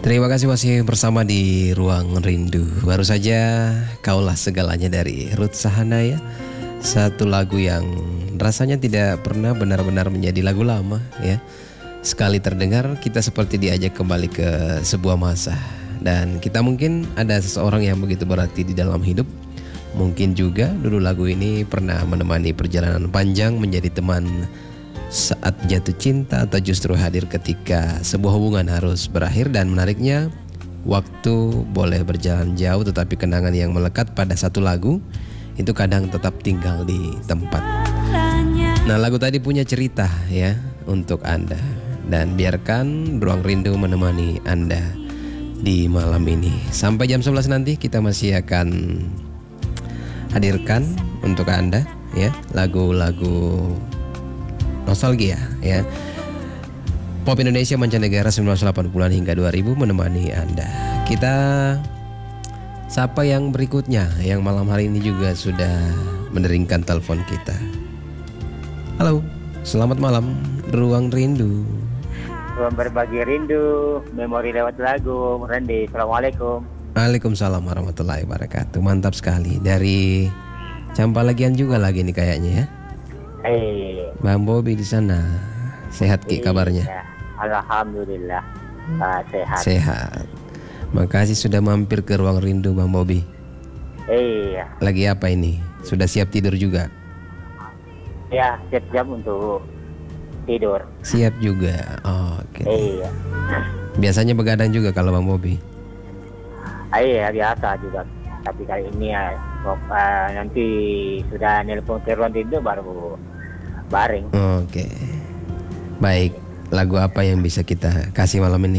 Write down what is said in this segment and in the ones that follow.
Terima kasih masih bersama di Ruang Rindu. Baru saja Kaulah Segalanya dari Ruth Sahanaya. Satu lagu yang rasanya tidak pernah benar-benar menjadi lagu lama ya. Sekali terdengar kita seperti diajak kembali ke sebuah masa. Dan kita mungkin ada seseorang yang begitu berarti di dalam hidup. Mungkin juga dulu lagu ini pernah menemani perjalanan panjang, menjadi teman saat jatuh cinta, atau justru hadir ketika sebuah hubungan harus berakhir. Dan menariknya, waktu boleh berjalan jauh, tetapi kenangan yang melekat pada satu lagu itu kadang tetap tinggal di tempat. Nah, lagu tadi punya cerita ya untuk Anda. Dan biarkan Ruang Rindu menemani Anda di malam ini. Sampai jam 11 nanti kita masih akan hadirkan untuk Anda ya lagu-lagu nostalgia ya. Pop Indonesia mancanegara 1980-an hingga 2000 menemani Anda. Kita sapa yang berikutnya yang malam hari ini juga sudah meneringkan telepon kita. Halo, selamat malam Ruang Rindu. Ruang berbagi rindu, memori lewat lagu. Randy, assalamualaikum. Waalaikumsalam warahmatullahi wabarakatuh. Mantap sekali. Dari Campalagian juga lagi nih kayaknya ya. Bang Bobi di sana. Sehat Ki kabarnya? Alhamdulillah. Sehat. Sehat. Makasih sudah mampir ke Ruang Rindu Bang Bobi. Iya. Lagi apa ini? Sudah siap tidur juga? Ya, siap jam untuk tidur. Siap juga. Oke. Iya. Biasanya begadang juga kalau Bang Bobi? Iya, biasa juga. Tapi kali ini ya nanti sudah nelpon ke ruang tidur baru baring. Oke. Baik. Lagu apa yang bisa kita kasih malam ini?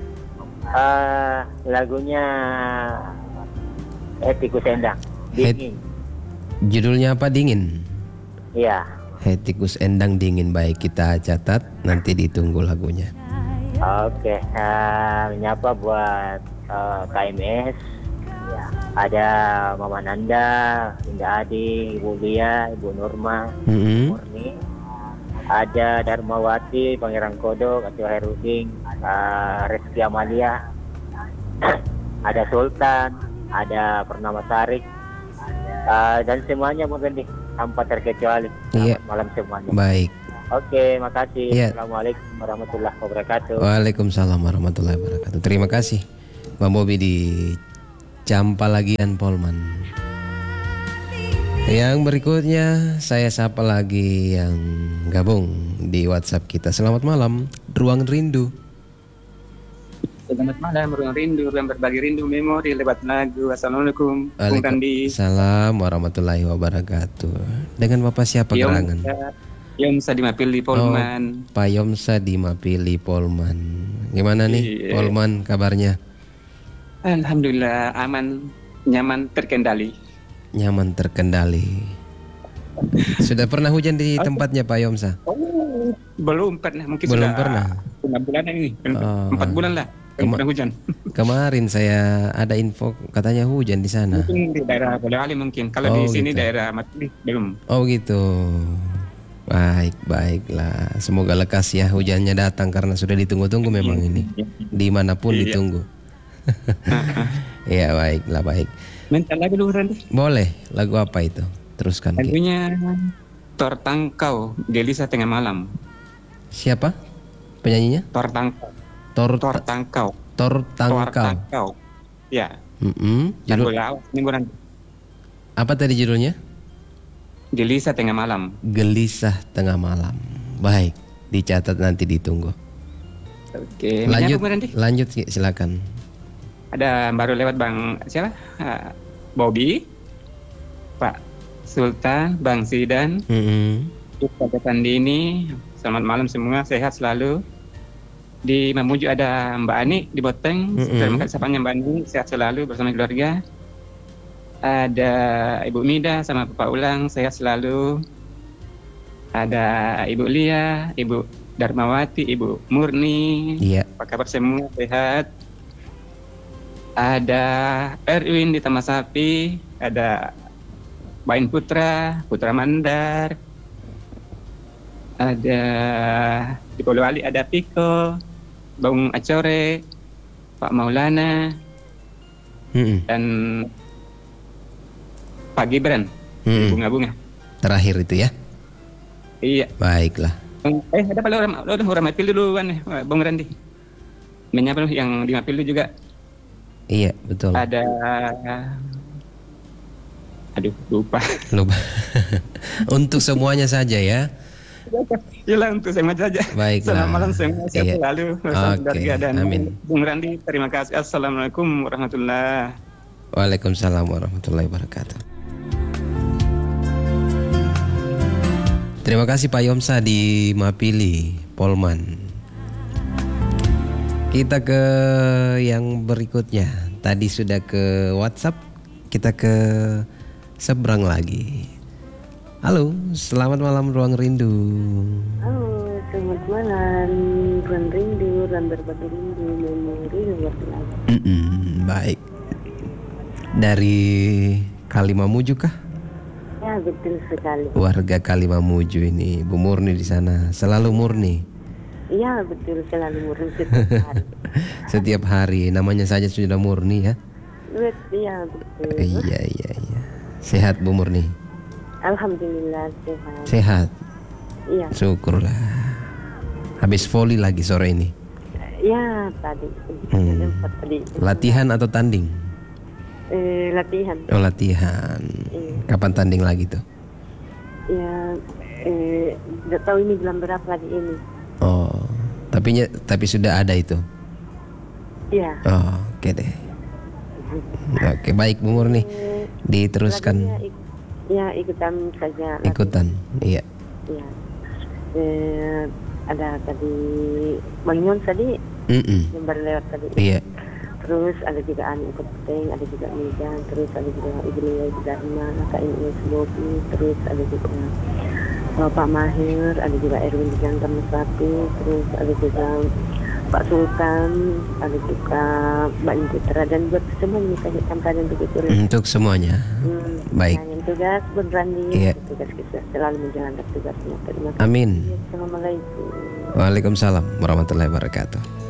Lagunya Tikus Endang. Dingin. Judulnya apa? Dingin. Iya. Tikus Endang Dingin. Baik, kita catat. Nanti ditunggu lagunya. Oke. Menyapa buat KMS. Ya, ada Mama Nanda, Indah Adi, Ibu Lia, Ibu Nurma, Murni, ada Darmawati, Pangeran Kodok, Atio Heruding, Reski Amalia, ada Sultan, ada Purnama Sarik, dan semuanya mungkin tanpa terkecuali. Selamat malam semuanya. Baik. Oke, makasih. Iya. Assalamualaikum warahmatullahi wabarakatuh. Waalaikumsalam warahmatullahi wabarakatuh. Terima kasih Bang Bobi di Campalagian Polman. Yang berikutnya saya sapa lagi yang gabung di WhatsApp kita. Selamat malam Ruang Rindu. Selamat malam Ruang Rindu, ruang berbagi rindu memori lewat lagu. Assalamualaikum. Waalaikumsalam warahmatullahi wabarakatuh. Dengan Bapak siapa gerangan? Yomsa di Mapili Polman. Pak Yomsa di Mapili Polman. Gimana nih Polman kabarnya? Alhamdulillah aman, nyaman, terkendali. Nyaman terkendali. Sudah pernah hujan di tempatnya Pak Yomsa? Oh, belum pernah, mungkin belum sudah pernah. 6 bulan ini, 4 bulan lah. Pernah hujan. Kemarin saya ada info katanya hujan di sana. Mungkin di daerah Boyolali mungkin. Kalau di sini gitu. Daerah Mapili belum. Oh gitu. Baiklah. Semoga lekas ya hujannya datang karena sudah ditunggu-tunggu memang ini. Dimanapun ditunggu. Ya baiklah, baik. Minta lagu dulu Randy. Boleh. Lagu apa itu? Teruskan. Lagunya Tortangkau, Delisa Tengah Malam. Siapa penyanyinya? Tortangkau. Tortangkau. Ya. Judul apa tadi judulnya? Gelisah Tengah Malam. Gelisah Tengah Malam. Baik, dicatat nanti ditunggu. Oke. Lanjut silakan. Ada baru lewat Bang siapa? Bobi, Pak Sultan, Bang Sidan, Pak Sandini. Selamat malam semua, sehat selalu. Di Mamuju ada Mbak Ani di Boteng. Terima kasih sapanya Mbak Ani, sehat selalu bersama keluarga. Ada Ibu Mida sama Bapak Ulang, sehat selalu. Ada Ibu Lia, Ibu Darmawati, Ibu Murni. Iya. Apa kabar semua, sehat? Ada Erwin di Taman Sapi, ada Bain Putra Mandar, ada di Boyolali ada Piko, Bang Acore, Pak Maulana, Mm-mm. dan Pak Gibran. Mm-mm. Bunga-bunga. Terakhir itu ya. Iya. Baiklah. Ada Pak orang Mapil duluan nih, Bung Randi. Menyapa yang di Mapil juga. Iya, betul. Ada, aduh lupa. Lupa. Untuk semuanya saja ya. Yalah, untuk semua saja. Baiklah. Selamat malam semua, sehat Iya. selalu. Oke, Dan amin. Bung Randi, terima kasih. Assalamualaikum warahmatullahi. Waalaikumsalam warahmatullahi wabarakatuh. Terima kasih Pak Yomsa di Mapili, Polman. Kita ke yang berikutnya. Tadi sudah ke WhatsApp, kita ke seberang lagi. Halo, selamat malam Ruang Rindu. Halo, selamat malam. Ruang Rindu, Ruang Berbagi Rindu, memori luar biasa. Baik. Dari Kalimamuju kah? Ya, betul sekali. Warga Kalimamuju ini, Bu Murni di sana, selalu murni. Iya, betul, selalu murni setiap hari. Setiap hari, namanya saja sudah murni ya. Iya, betul. Iya. Sehat Bu Murni? Alhamdulillah sehat. Sehat. Iya, Syukurlah. Habis voli lagi sore ini. ya tadi. Sempat tadi. Latihan atau tanding? Latihan. Oh, latihan. Iya. Kapan tanding lagi tuh? Ya, nggak tahu ini bulan berapa lagi ini. Oh, tapi sudah ada itu. Iya. Oh, oke deh. Oke, baik Bu Murni. Diteruskan. Lagunya ya, ikutan saja. Ikutan. Iya. Iya. Ada tadi Bang Yon tadi yang baru lewat tadi. Iya. Terus ada juga Ani Peteng, ada juga Medan, terus ada juga Ibu Lea juga Ima, Kak Ines Bobi, terus ada juga Pak Mahir, ada juga Erwin di Jantan Mesati, terus ada juga Pak Sultan, ada juga Mbak Indra, dan buat semua yang saya sampaikan untuk itu. Untuk semuanya. Baik. Yang tugas Bun Randi, Iya. tugas kita selalu menjalankan tugasnya. Terima kasih. Amin. Assalamualaikum. Waalaikumsalam warahmatullahi wabarakatuh.